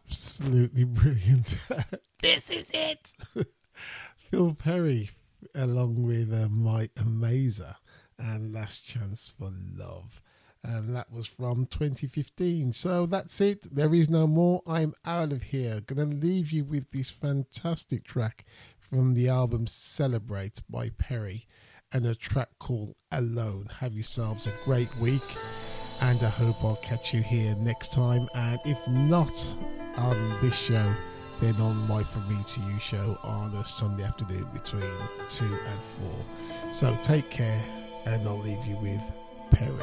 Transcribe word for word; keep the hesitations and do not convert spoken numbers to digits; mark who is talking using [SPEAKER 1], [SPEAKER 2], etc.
[SPEAKER 1] absolutely brilliant. This is it. Phil Perry, along with uh, Mike Amazer, and Last Chance for Love. And that was from twenty fifteen. So that's it. There is no more. I'm out of here. Gonna leave you with this fantastic track from the album Celebrate by Perry, and a track called Alone. Have yourselves a great week, and I hope I'll catch you here next time. And if not on this show, then on my From Me to You show on a Sunday afternoon between two and four. So take care, and I'll leave you with Perry.